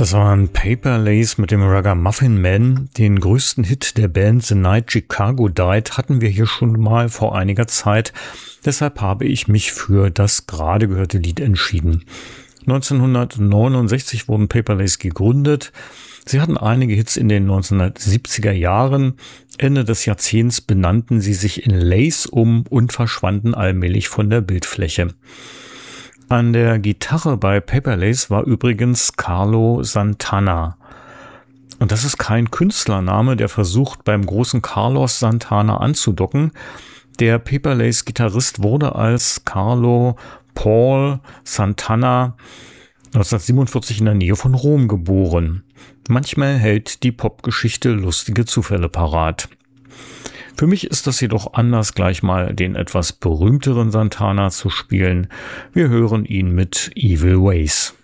Das waren Paper Lace mit dem Ragamuffin Man. Den größten Hit der Band The Night Chicago Died hatten wir hier schon mal vor einiger Zeit. Deshalb habe ich mich für das gerade gehörte Lied entschieden. 1969 wurden Paper Lace gegründet. Sie hatten einige Hits in den 1970er Jahren. Ende des Jahrzehnts benannten sie sich in Lace um und verschwanden allmählich von der Bildfläche. An der Gitarre bei Paper Lace war übrigens Carlo Santana. Und das ist kein Künstlername, der versucht, beim großen Carlos Santana anzudocken. Der Paper Lace Gitarrist wurde als Carlo Paul Santana 1947 in der Nähe von Rom geboren. Manchmal hält die Popgeschichte lustige Zufälle parat. Für mich ist das jedoch anders, gleich mal den etwas berühmteren Santana zu spielen. Wir hören ihn mit Evil Ways.